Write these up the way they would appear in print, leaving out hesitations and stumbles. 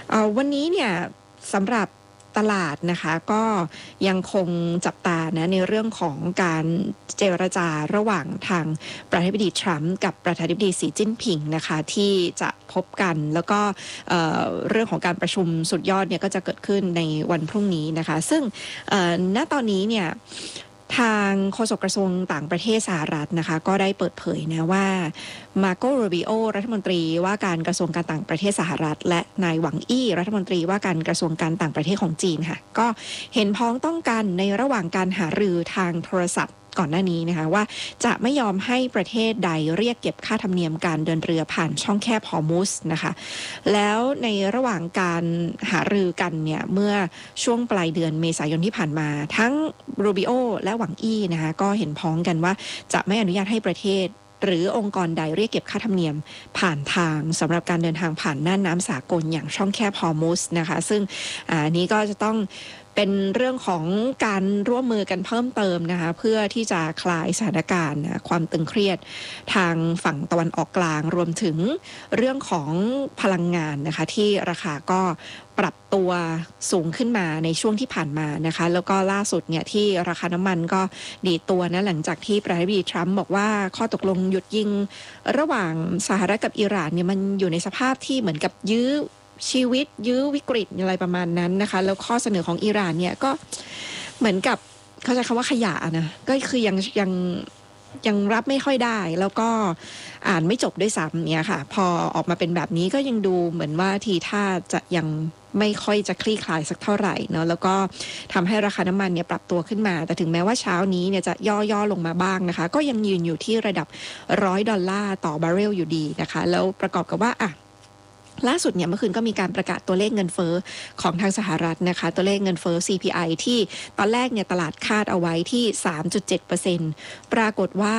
วันนี้เนี่ยสำหรับตลาดนะคะก็ยังคงจับตานะในเรื่องของการเจรจาระหว่างทางประธานาธิบดีทรัมป์กับประธานาธิบดีสีจิ้นผิงนะคะที่จะพบกันแล้วก็เรื่องของการประชุมสุดยอดเนี่ยก็จะเกิดขึ้นในวันพรุ่งนี้นะคะซึ่งณตอนนี้เนี่ยทางโฆษกกระทรวงต่างประเทศสหรัฐนะคะก็ได้เปิดเผยนะว่ามาโกโรบิโอรัฐมนตรีว่าการกระทรวงการต่างประเทศสหรัฐและนายหวังอี้รัฐมนตรีว่าการกระทรวงการต่างประเทศของจีนค่ะก็เห็นพ้องต้องกันในระหว่างการหารือทางโทรศัพท์ก่อนหน้านี้นะคะว่าจะไม่ยอมให้ประเทศใดเรียกเก็บค่าธรรมเนียมการเดินเรือผ่านช่องแคบฮอร์มุสนะคะแล้วในระหว่างการหารือกันเนี่ยเมื่อช่วงปลายเดือนเมษายนที่ผ่านมาทั้งรูบิโอและหวังอี้นะคะก็เห็นพ้องกันว่าจะไม่อนุญาตให้ประเทศหรือองค์กรใดเรียกเก็บค่าธรรมเนียมผ่านทางสำหรับการเดินทางผ่านน่านน้ำสากลอย่างช่องแคบฮอร์มุสนะคะซึ่งนี้ก็จะต้องเป็นเรื่องของการร่วมมือกันเพิ่มเติมนะคะเพื่อที่จะคลายสถานการณ์ความตึงเครียดทางฝั่งตะวันออกกลางรวมถึงเรื่องของพลังงานนะคะที่ราคาก็ปรับตัวสูงขึ้นมาในช่วงที่ผ่านมานะคะแล้วก็ล่าสุดเนี่ยที่ราคาน้ำมันก็ดีดตัวนะหลังจากที่ประธานาธิบดีทรัมป์บอกว่าข้อตกลงหยุดยิงระหว่างสหรัฐกับอิหร่านเนี่ยมันอยู่ในสภาพที่เหมือนกับยื้อชีวิตยื้อวิกฤตอะไรประมาณนั้นนะคะแล้วข้อเสนอของอิหร่านเนี่ยก็เหมือนกับเขาใช้คำว่าขยะนะก็คือยังรับไม่ค่อยได้แล้วก็อ่านไม่จบด้วยซ้ำเนี่ยค่ะพอออกมาเป็นแบบนี้ก็ยังดูเหมือนว่าทีท่าจะยังไม่ค่อยจะคลี่คลายสักเท่าไหร่เนาะแล้วก็ทำให้ราคาน้ำมันเนี่ยปรับตัวขึ้นมาแต่ถึงแม้ว่าเช้านี้เนี่ยจะย่อลงมาบ้างนะคะก็ยังยืนอยู่ที่ระดับ$100ต่อบาร์เรลอยู่ดีนะคะแล้วประกอบกับว่าล่าสุดเนี่ยเมื่อคืนก็มีการประกาศตัวเลขเงินเฟ้อของทางสหรัฐนะคะตัวเลขเงินเฟ้อ CPI ที่ตอนแรกเนี่ยตลาดคาดเอาไว้ที่ 3.7% ปรากฏว่า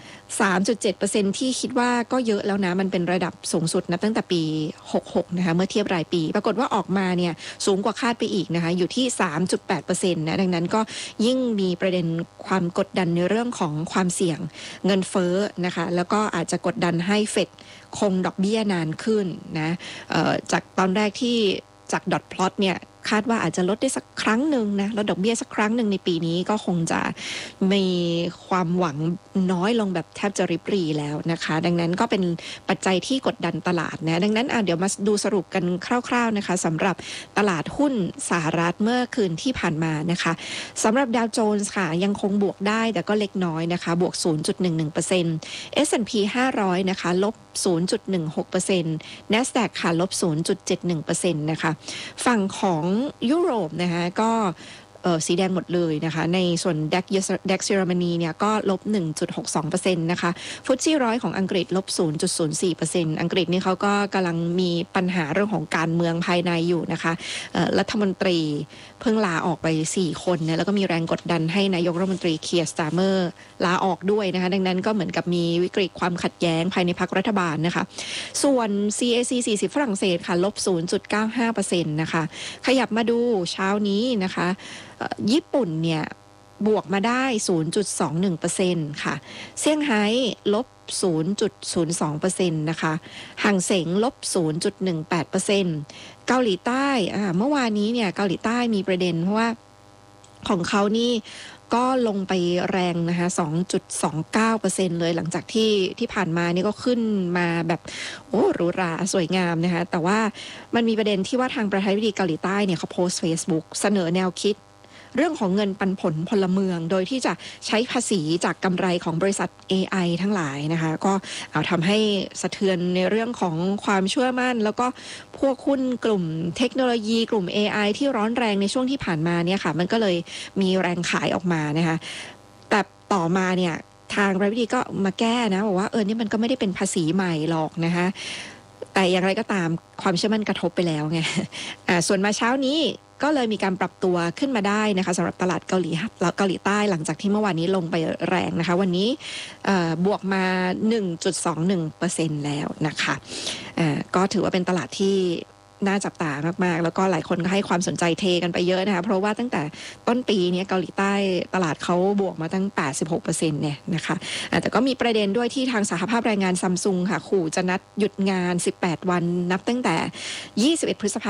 3.7% ที่คิดว่าก็เยอะแล้วนะมันเป็นระดับสูงสุดนับตั้งแต่ปี66นะคะเมื่อเทียบรายปีปรากฏว่าออกมาเนี่ยสูงกว่าคาดไปอีกนะคะอยู่ที่ 3.8% นะดังนั้นก็ยิ่งมีประเด็นความกดดันในเรื่องของความเสี่ยงเงินเฟ้อนะคะแล้วก็อาจจะกดดันให้เฟดคงดอกเบี้ยนานขึ้นนะจากตอนแรกที่จากดอทพลอตเนี่ยคาดว่าอาจจะลดได้สักครั้งหนึ่งนะลดดอกเบี้ยสักครั้งหนึ่งในปีนี้ก็คงจะมีความหวังน้อยลงแบบแทบจะริบหรี่แล้วนะคะดังนั้นก็เป็นปัจจัยที่กดดันตลาดนะดังนั้นเดี๋ยวมาดูสรุปกันคร่าวๆนะคะสำหรับตลาดหุ้นสหรัฐเมื่อคืนที่ผ่านมานะคะสำหรับดาวโจนส์ค่ะยังคงบวกได้แต่ก็เล็กน้อยนะคะบวก 0.11% S&P 500นะคะลบ 0.16% NASDAQ ค่ะลบ 0.71% นะคะฝั่งของยุโรปนะคะก็สีแดงหมดเลยนะคะในส่วน DAX เยอรมนีเนี่ยก็ลบ 1.62% นะคะฟุตซี่ร้อยของอังกฤษลบ 0.04% อังกฤษนี่เขาก็กำลังมีปัญหาเรื่องของการเมืองภายในอยู่นะคะรัฐมนตรีเพิ่งลาออกไป4คนนะแล้วก็มีแรงกดดันให้นายกรัฐมนตรีเคียร์สตาร์เมอร์ลาออกด้วยนะคะดังนั้นก็เหมือนกับมีวิกฤตความขัดแย้งภายในพรรครัฐบาลนะคะส่วน CAC 40ฝรั่งเศสค่ะลบ 0.95% นะคะขยับมาดูเช้านี้นะคะญี่ปุ่นเนี่ยบวกมาได้ 0.21% ค่ะเซี่ยงไฮ้ลบ 0.02% นะคะห่างเส็งลบ 0.18% เกาหลีใต้เมื่อวานนี้เนี่ยเกาหลีใต้มีประเด็นเพราะว่าของเขานี่ก็ลงไปแรงนะคะ 2.29% เลยหลังจากที่ผ่านมานี่ก็ขึ้นมาแบบหรูหราสวยงามนะคะแต่ว่ามันมีประเด็นที่ว่าทางประธานาธิบดีเกาหลีใต้เนี่ยเขาโพสต์ Facebook เสนอแนวคิดเรื่องของเงินปันผลพลเมืองโดยที่จะใช้ภาษีจากกำไรของบริษัท AI ทั้งหลายนะคะก็ทำให้สะเทือนในเรื่องของความเชื่อมั่นแล้วก็พวกหุ้นกลุ่มเทคโนโลยีกลุ่ม AI ที่ร้อนแรงในช่วงที่ผ่านมาเนี่ยค่ะมันก็เลยมีแรงขายออกมานะคะแต่ต่อมาเนี่ยทางรัฐมนตรีก็มาแก้นะบอกว่านี่มันก็ไม่ได้เป็นภาษีใหม่หรอกนะคะแต่อย่างไรก็ตามความเชื่อมั่นกระทบไปแล้วไงส่วนมาเช้านี้ก็เลยมีการปรับตัวขึ้นมาได้นะคะสำหรับตลาดเกาหลีใต้หลังจากที่เมื่อวานนี้ลงไปแรงนะคะวันนี้บวกมา 1.21% แล้วนะคะก็ถือว่าเป็นตลาดที่น่าจับตามากๆแล้วก็หลายคนก็ให้ความสนใจเทกันไปเยอะนะคะเพราะว่าตั้งแต่ต้นปีนี้เกาหลีใต้ตลาดเขาบวกมาตั้ง 86% เนี่ยนะคะแต่ก็มีประเด็นด้วยที่ทางสหภาพแรงงานซัมซุงค่ะขู่จะนัดหยุดงาน18วันนับตั้งแต่21 พฤษภาคม